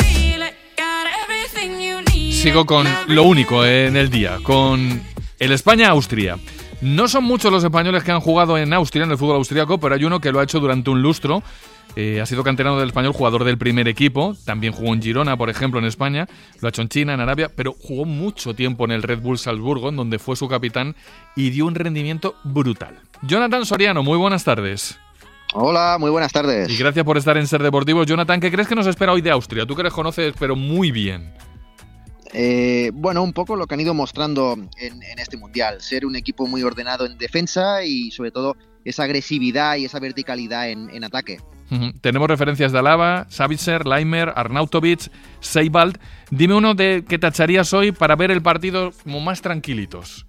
Speaker 2: Sigo con lo único en el día, con el España-Austria. No son muchos los españoles que han jugado en Austria, en el fútbol austriaco, pero hay uno que lo ha hecho durante un lustro. Eh, ha sido canterano del Español, jugador del primer equipo. También jugó en Girona, por ejemplo, en España. Lo ha hecho en China, en Arabia, pero jugó mucho tiempo en el Red Bull Salzburgo, en donde fue su capitán y dio un rendimiento brutal. Jonathan Soriano, muy buenas tardes.
Speaker 13: Hola, muy buenas tardes.
Speaker 2: Y gracias por estar en Ser Deportivos. Jonathan, ¿qué crees que nos espera hoy de Austria? Tú que les conoces, pero muy bien.
Speaker 13: Eh, bueno, un poco lo que han ido mostrando en, en este Mundial. Ser un equipo muy ordenado en defensa y, sobre todo, esa agresividad y esa verticalidad en, en ataque.
Speaker 2: Uh-huh. Tenemos referencias de Alaba, Savitzer, Laimer, Arnautovic, Seibald. Dime uno de que tacharías hoy para ver el partido como más tranquilitos.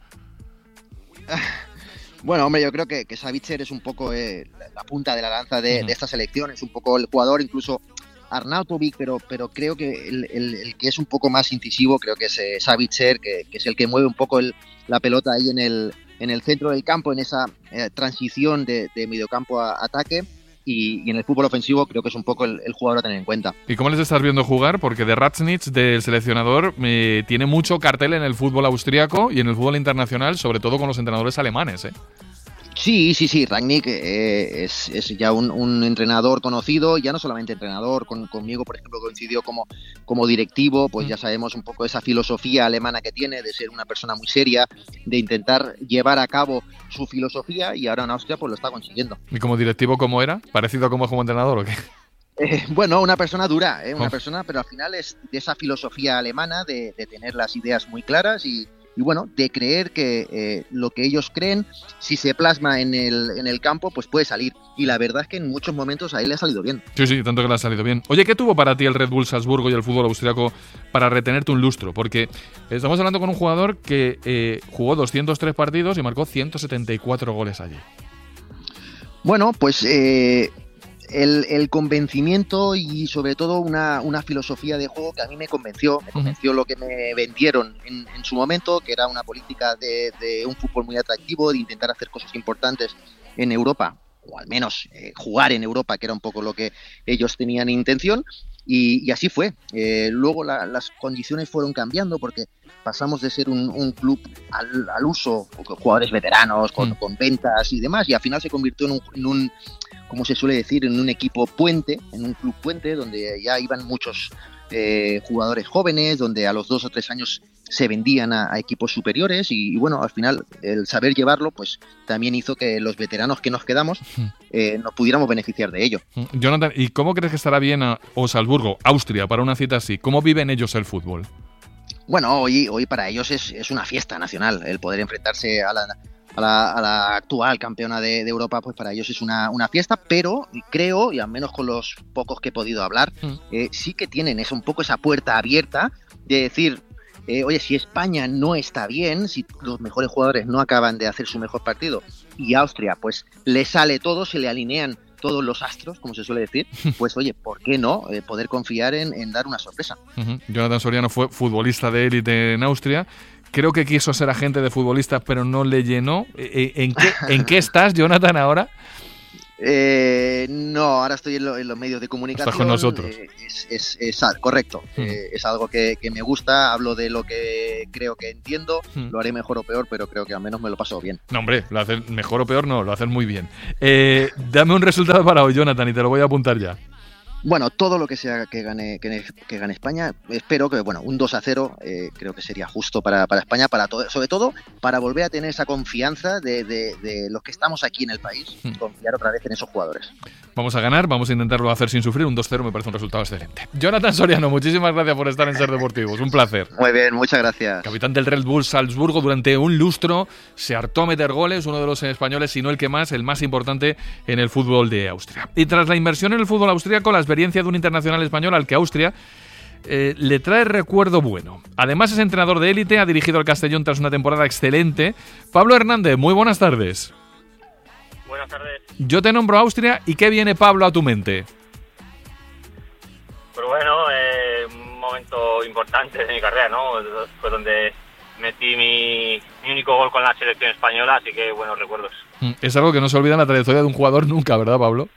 Speaker 13: Bueno, hombre, yo creo que, que Savitzer es un poco eh, la punta de la lanza de, uh-huh. de esta selección. Es un poco el jugador, incluso Arnautovic, pero, pero creo que el, el, el que es un poco más incisivo, creo que es eh, Savitzer, que, que es el que mueve un poco el, la pelota ahí en el, en el centro del campo, en esa eh, transición de, de mediocampo a ataque. Y, y en el fútbol ofensivo creo que es un poco el, el jugador a tener en cuenta.
Speaker 2: ¿Y cómo les estás viendo jugar? Porque de Ratznitz, del seleccionador, eh, tiene mucho cartel en el fútbol austriaco y en el fútbol internacional, sobre todo con los entrenadores alemanes, ¿eh?
Speaker 13: Sí, sí, sí, Rangnick eh, es, es ya un, un entrenador conocido, ya no solamente entrenador, con, conmigo por ejemplo coincidió como, como directivo, pues ya sabemos un poco esa filosofía alemana que tiene, de ser una persona muy seria, de intentar llevar a cabo su filosofía, y ahora en Austria pues lo está consiguiendo.
Speaker 2: ¿Y como directivo cómo era? ¿Parecido a como como entrenador o qué?
Speaker 13: Eh, bueno, una persona dura, eh, una oh. persona, pero al final es de esa filosofía alemana, de, de tener las ideas muy claras y Y bueno, de creer que eh, lo que ellos creen, si se plasma en el, en el campo, pues puede salir. Y la verdad es que en muchos momentos a él le ha salido bien.
Speaker 2: Sí, sí, tanto que le ha salido bien. Oye, ¿qué tuvo para ti el Red Bull Salzburgo y el fútbol austriaco para retenerte un lustro? Porque estamos hablando con un jugador que eh, jugó doscientos tres partidos y marcó ciento setenta y cuatro goles allí.
Speaker 13: Bueno, pues Eh, El, el convencimiento y sobre todo una, una filosofía de juego que a mí me convenció, me convenció lo que me vendieron en, en su momento, que era una política de, de un fútbol muy atractivo, de intentar hacer cosas importantes en Europa, o al menos eh, jugar en Europa, que era un poco lo que ellos tenían intención, y, y así fue. Eh, luego la, las condiciones fueron cambiando porque pasamos de ser un, un club al, al uso, con jugadores veteranos, con, con ventas y demás, y al final se convirtió en un, en un como se suele decir, en un equipo puente, en un club puente, donde ya iban muchos eh, jugadores jóvenes, donde a los dos o tres años se vendían a, a equipos superiores y, y bueno, al final el saber llevarlo, pues también hizo que los veteranos que nos quedamos eh, nos pudiéramos beneficiar de ello.
Speaker 2: Jonathan, ¿y cómo crees que estará Viena o Salzburgo, Austria, para una cita así? ¿Cómo viven ellos el fútbol?
Speaker 13: Bueno, hoy, hoy para ellos es, es una fiesta nacional el poder enfrentarse a la... A la, a la actual campeona de, de Europa, pues para ellos es una, una fiesta, pero creo, y al menos con los pocos que he podido hablar, mm. eh, sí que tienen es un poco esa puerta abierta de decir, eh, oye, si España no está bien, si los mejores jugadores no acaban de hacer su mejor partido y Austria pues le sale todo, se le alinean todos los astros, como se suele decir, pues oye, ¿por qué no eh, poder confiar en, en dar una sorpresa?
Speaker 2: Uh-huh. Jonathan Soriano fue futbolista de élite en Austria. Creo que quiso ser agente de futbolistas, pero no le llenó. ¿En qué, en qué estás, Jonathan, ahora?
Speaker 13: Eh, no, ahora estoy en, lo, en los medios de comunicación.
Speaker 2: Estás con nosotros.
Speaker 13: Eh, es, es, es, es correcto. Hmm. Eh, es algo que, que me gusta. Hablo de lo que creo que entiendo. Hmm. Lo haré mejor o peor, pero creo que al menos me lo paso bien.
Speaker 2: No, hombre, lo hacen mejor o peor, no, lo hacen muy bien. Eh, dame un resultado para hoy, Jonathan, y te lo voy a apuntar ya.
Speaker 13: Bueno, todo lo que sea que gane que, que gane España, espero que, bueno, un dos a cero eh, creo que sería justo para, para España, para todo, sobre todo para volver a tener esa confianza de, de, de los que estamos aquí en el país, hmm. confiar otra vez en esos jugadores.
Speaker 2: Vamos a ganar, vamos a intentarlo hacer sin sufrir, un dos cero me parece un resultado excelente. Jonathan Soriano, muchísimas gracias por estar en Ser Deportivos, un placer.
Speaker 13: Muy bien, muchas gracias.
Speaker 2: Capitán del Red Bull Salzburgo durante un lustro, se hartó a meter goles, uno de los españoles, si no el que más, el más importante en el fútbol de Austria. Y tras la inversión en el fútbol austríaco, las experiencia de un internacional español al que Austria eh, le trae recuerdo bueno. Además es entrenador de élite, ha dirigido al Castellón tras una temporada excelente. Pablo Hernández, muy buenas tardes.
Speaker 14: Buenas tardes.
Speaker 2: Yo te nombro Austria, ¿y qué viene, Pablo, a tu mente?
Speaker 14: Pues bueno, eh, un momento importante de mi carrera, ¿no? Fue donde metí mi, mi único gol con la selección española, así que buenos recuerdos.
Speaker 2: Es algo que no se olvida en la trayectoria de un jugador nunca, ¿verdad, Pablo?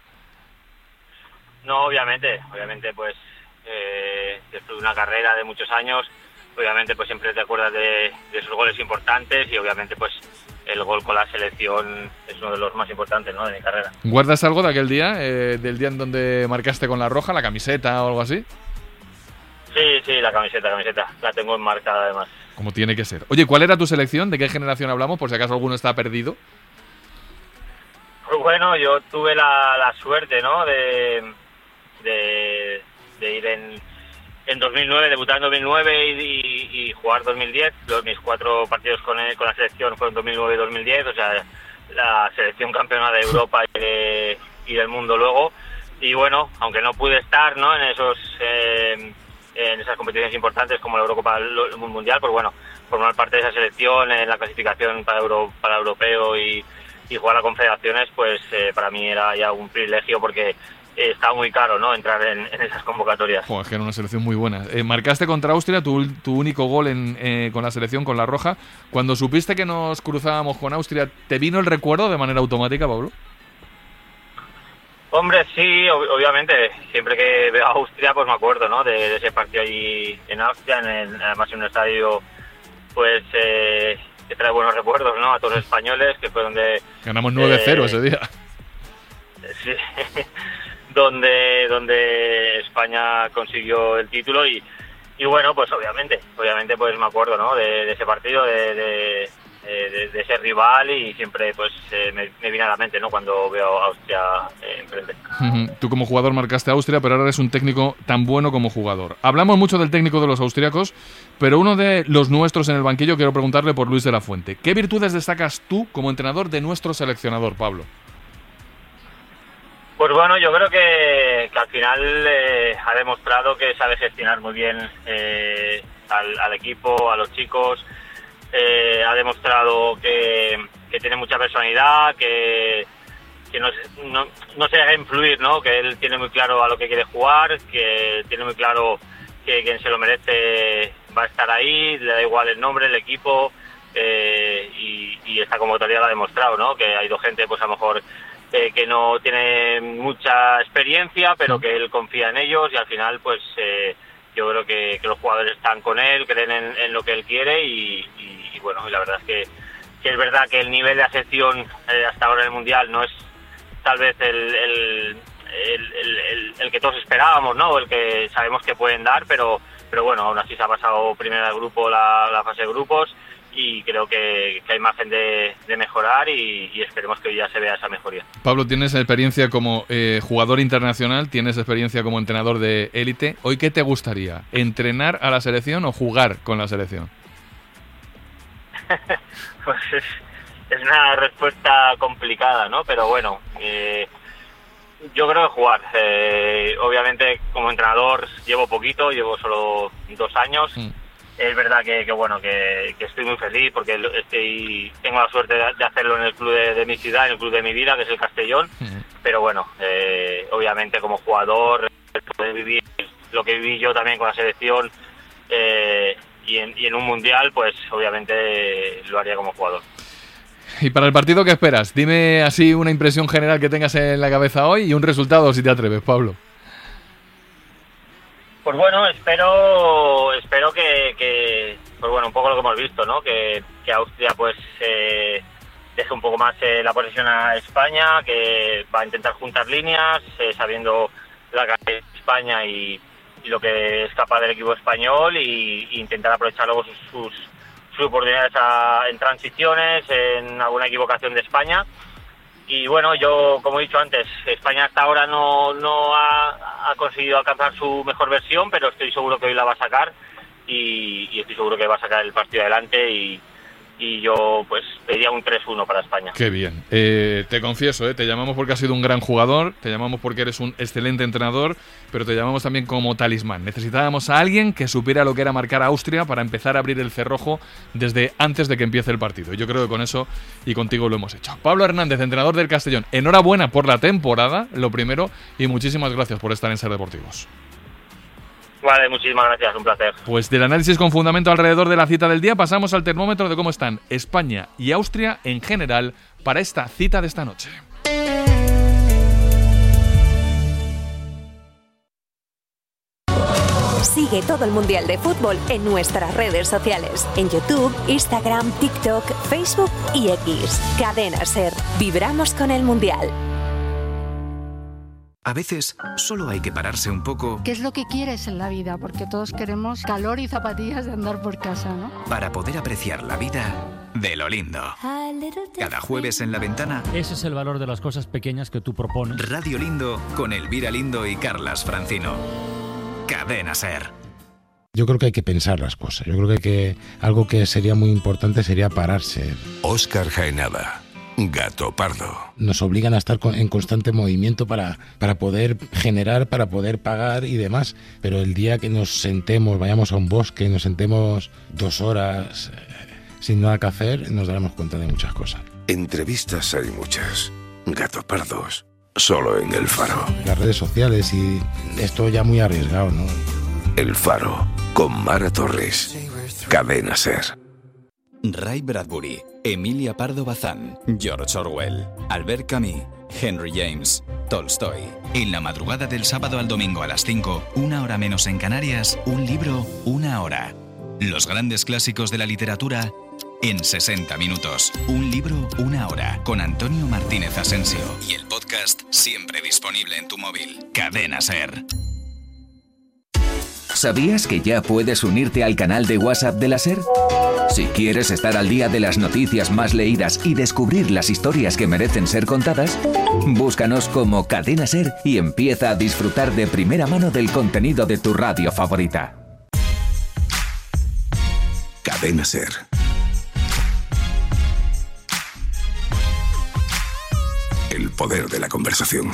Speaker 14: No, obviamente, obviamente pues eh, después de una carrera de muchos años, obviamente pues siempre te acuerdas de, de esos goles importantes y obviamente pues el gol con la selección es uno de los más importantes, ¿no?, de mi carrera.
Speaker 2: ¿Guardas algo de aquel día, eh, del día en donde marcaste con la roja, la camiseta o algo así?
Speaker 14: Sí, sí, la camiseta, camiseta, la tengo enmarcada además.
Speaker 2: Como tiene que ser. Oye, ¿cuál era tu selección? ¿De qué generación hablamos? Por si acaso alguno está perdido.
Speaker 14: Pues bueno, yo tuve la, la suerte, ¿no?, de, de, de ir en, en dos mil nueve, debutar en dos mil nueve y, y, y jugar dos mil diez. Los, mis cuatro partidos con, el, con la selección fueron dos mil nueve y dos mil diez, o sea, la selección campeona de Europa y, de, y del mundo luego. Y bueno, aunque no pude estar, ¿no?, en esos eh, en esas competiciones importantes como la Eurocopa, el Mundial, pues bueno, formar parte de esa selección en la clasificación para Euro, para europeo y, y jugar a confederaciones, pues eh, para mí era ya un privilegio porque eh, estaba muy caro, ¿no?, entrar en, en esas convocatorias.
Speaker 2: Joder, es que era una selección muy buena. Eh, marcaste contra Austria tu, tu único gol en, eh, con la selección, con la roja. Cuando supiste que nos cruzábamos con Austria, ¿te vino el recuerdo de manera automática, Pablo?
Speaker 14: Hombre, sí, ob- obviamente. Siempre que veo a Austria, pues me acuerdo, ¿no?, de, de ese partido allí en Austria, en el, además en un estadio, pues, eh, que trae buenos recuerdos, ¿no?, a todos los españoles, que fue donde...
Speaker 2: Ganamos nueve cero
Speaker 14: eh,
Speaker 2: ese día.
Speaker 14: Sí, donde, donde España consiguió el título y, y bueno, pues obviamente, obviamente pues me acuerdo, ¿no?, de, de ese partido, de... de De, de ese rival y siempre pues eh, me, me viene a la mente, ¿no?, cuando veo a Austria eh, enfrente.
Speaker 2: Tú como jugador marcaste a Austria, pero ahora eres un técnico tan bueno como jugador. Hablamos mucho del técnico de los austriacos, pero uno de los nuestros en el banquillo quiero preguntarle por Luis de la Fuente. ¿Qué virtudes destacas tú como entrenador de nuestro seleccionador, Pablo?
Speaker 14: Pues bueno, yo creo que, que al final eh, ha demostrado que sabe gestionar muy bien eh, al, al equipo, a los chicos. Eh, ha demostrado que, que tiene mucha personalidad, que, que no, no, no se deja influir, ¿no?, que él tiene muy claro a lo que quiere jugar, que tiene muy claro que quien se lo merece va a estar ahí, le da igual el nombre, el equipo, eh, y, y esta convocatoria lo ha demostrado, ¿no?, que ha ido gente pues a lo mejor eh, que no tiene mucha experiencia, pero que él confía en ellos y al final pues eh, yo creo que, que los jugadores están con él, creen en, en lo que él quiere y, y, y bueno, la verdad es que, que es verdad que el nivel de acepción eh, hasta ahora en el Mundial no es tal vez el, el, el, el, el, el que todos esperábamos, ¿no?, el que sabemos que pueden dar, pero, pero bueno, aún así se ha pasado primero el grupo, la, la fase de grupos y creo que, que hay margen de, de mejorar y, y esperemos que hoy ya se vea esa mejoría.
Speaker 2: Pablo, tienes experiencia como eh, jugador internacional, tienes experiencia como entrenador de élite. ¿Hoy qué te gustaría? ¿Entrenar a la selección o jugar con la selección?
Speaker 14: Pues es, es una respuesta complicada, ¿no? Pero bueno, eh, yo creo que jugar. Eh, obviamente como entrenador llevo poquito, llevo solo dos años. Mm. Es verdad que, que bueno, que, que estoy muy feliz porque estoy, tengo la suerte de, de hacerlo en el club de, de mi ciudad, en el club de mi vida, que es el Castellón. Uh-huh. Pero bueno, eh, obviamente como jugador, poder vivir lo que viví yo también con la selección eh, y, en, y en un mundial, pues obviamente lo haría como jugador.
Speaker 2: Y para el partido, ¿qué esperas? Dime así una impresión general que tengas en la cabeza hoy y un resultado si te atreves, Pablo.
Speaker 14: Pues bueno, espero espero que, que pues bueno, un poco lo que hemos visto, ¿no? Que, que Austria pues eh, deje un poco más eh, la posesión a España, que va a intentar juntar líneas, eh, sabiendo la calidad de España y, y lo que es capaz del equipo español y, y intentar aprovechar luego sus, sus, sus oportunidades a, en transiciones, en alguna equivocación de España. Y bueno, yo, como he dicho antes, España hasta ahora no, no ha, ha conseguido alcanzar su mejor versión, pero estoy seguro que hoy la va a sacar y, y estoy seguro que va a sacar el partido adelante y, y yo pues pediría un tres uno para España.
Speaker 2: Qué bien. Eh, te confieso, eh, te llamamos porque has sido un gran jugador, te llamamos porque eres un excelente entrenador, pero te llamamos también como talismán. Necesitábamos a alguien que supiera lo que era marcar a Austria para empezar a abrir el cerrojo desde antes de que empiece el partido. Yo creo que con eso y contigo lo hemos hecho. Pablo Hernández, entrenador del Castellón, enhorabuena por la temporada, lo primero, y muchísimas gracias por estar en Ser Deportivos.
Speaker 14: Vale, muchísimas gracias, un placer.
Speaker 2: Pues del análisis con fundamento alrededor de la cita del día pasamos al termómetro de cómo están España y Austria en general para esta cita de esta noche.
Speaker 6: Sigue todo el Mundial de Fútbol en nuestras redes sociales, en YouTube, Instagram, TikTok, Facebook y X. Cadena Ser. Vibramos con el Mundial.
Speaker 15: A veces solo hay que pararse un poco.
Speaker 16: ¿Qué es lo que quieres en la vida? Porque todos queremos calor y zapatillas de andar por casa, ¿no?
Speaker 15: Para poder apreciar la vida de lo lindo. Cada jueves en La Ventana.
Speaker 17: Ese es el valor de las cosas pequeñas que tú propones.
Speaker 15: Radio Lindo con Elvira Lindo y Carlas Francino. Cadena Ser.
Speaker 19: Yo creo que hay que pensar las cosas. Yo creo que, hay que algo que sería muy importante sería pararse.
Speaker 18: Óscar Jaenada. Gato Pardo.
Speaker 19: Nos obligan a estar en constante movimiento para, para poder generar, para poder pagar y demás. Pero el día que nos sentemos, vayamos a un bosque, nos sentemos dos horas eh, sin nada que hacer, nos daremos cuenta de muchas cosas.
Speaker 18: Entrevistas hay muchas. Gato Pardos, solo en El Faro.
Speaker 19: Las redes sociales y esto ya muy arriesgado, ¿no?
Speaker 18: El Faro, con Mara Torres. Cadena Ser.
Speaker 15: Ray Bradbury, Emilia Pardo Bazán, George Orwell, Albert Camus, Henry James, Tolstoy. En la madrugada del sábado al domingo a las cinco, una hora menos en Canarias, un libro, una hora. Los grandes clásicos de la literatura en sesenta minutos. Un libro, una hora. Con Antonio Martínez Asensio. Y el podcast siempre disponible en tu móvil. Cadena Ser.
Speaker 7: ¿Sabías que ya puedes unirte al canal de WhatsApp de la Ser? Si quieres estar al día de las noticias más leídas y descubrir las historias que merecen ser contadas, búscanos como Cadena Ser y empieza a disfrutar de primera mano del contenido de tu radio favorita.
Speaker 18: Cadena Ser. El poder de la conversación.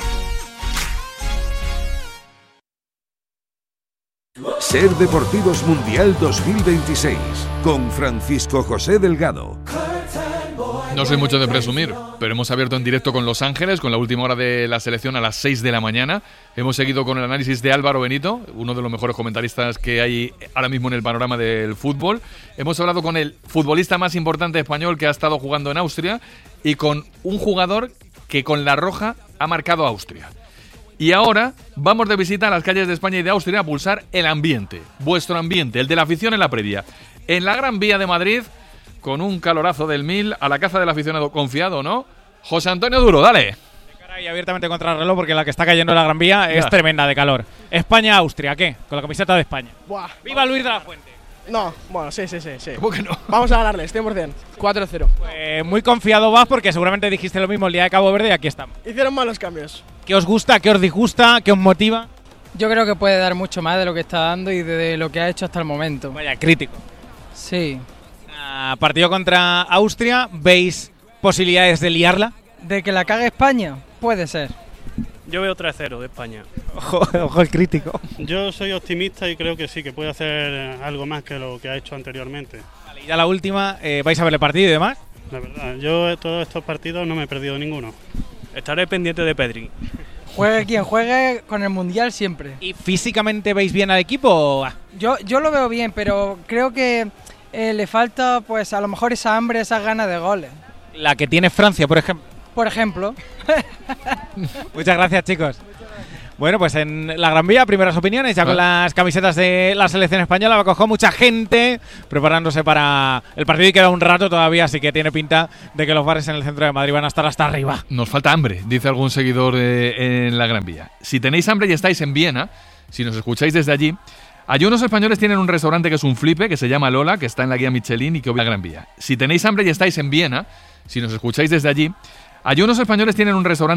Speaker 18: Ser Deportivos Mundial dos mil veintiséis con Francisco José Delgado.
Speaker 2: No soy mucho de presumir, pero hemos abierto en directo con Los Ángeles, con la última hora de la selección a las seis de la mañana. Hemos seguido con el análisis de Álvaro Benito, uno de los mejores comentaristas que hay ahora mismo en el panorama del fútbol. Hemos hablado con el futbolista más importante español que ha estado jugando en Austria y con un jugador que con la roja ha marcado a Austria. Y ahora vamos de visita a las calles de España y de Austria a pulsar el ambiente, vuestro ambiente, el de la afición en la previa. En la Gran Vía de Madrid, con un calorazo del mil, a la caza del aficionado confiado, ¿no? José Antonio Duro, dale.
Speaker 25: Y abiertamente contra el reloj porque la que está cayendo en la Gran Vía es ya. Tremenda de calor. España-Austria, ¿qué? Con la camiseta de España.
Speaker 26: Buah.
Speaker 25: ¡Viva Luis de la Fuente!
Speaker 26: No, bueno, sí, sí, sí, sí.
Speaker 2: ¿Cómo que no?
Speaker 26: Vamos a ganarles, cien por ciento. cuatro cero.
Speaker 25: Pues muy confiado vas porque seguramente dijiste lo mismo el día de Cabo Verde y aquí estamos.
Speaker 26: Hicieron malos cambios.
Speaker 25: ¿Qué os gusta? ¿Qué os disgusta? ¿Qué os motiva?
Speaker 27: Yo creo que puede dar mucho más de lo que está dando y de lo que ha hecho hasta el momento.
Speaker 25: Vaya, crítico.
Speaker 27: Sí.
Speaker 25: Uh, partido contra Austria, ¿veis posibilidades de liarla?
Speaker 27: ¿De que la cague España? Puede ser.
Speaker 28: Yo veo tres cero de España.
Speaker 25: Ojo, ojo el crítico.
Speaker 28: Yo soy optimista y creo que sí, que puede hacer algo más que lo que ha hecho anteriormente.
Speaker 25: Vale, y ya la última, eh, ¿vais a ver el partido y demás?
Speaker 28: La verdad, yo todos estos partidos no me he perdido ninguno. Estaré pendiente de Pedri.
Speaker 27: Juegue quien juegue, con el Mundial siempre.
Speaker 25: ¿Y físicamente veis bien al equipo o...?
Speaker 27: Yo, yo lo veo bien, pero creo que eh, le falta pues a lo mejor esa hambre, esas ganas de goles.
Speaker 25: La que tiene Francia, por ejemplo.
Speaker 27: Por ejemplo.
Speaker 25: Muchas gracias, chicos. Bueno, pues en la Gran Vía, primeras opiniones, ya con las camisetas de la selección española, va a coger mucha gente preparándose para el partido y queda un rato todavía, así que tiene pinta de que los bares en el centro de Madrid van a estar hasta arriba.
Speaker 2: Nos falta hambre, dice algún seguidor eh, en la Gran Vía. Si tenéis hambre y estáis en Viena, si nos escucháis desde allí, allí unos españoles tienen un restaurante que es un flipe, que se llama Lola, que está en la guía Michelin y que obvia la Gran Vía. Si tenéis hambre y estáis en Viena, si nos escucháis desde allí, allí unos españoles tienen un restaurante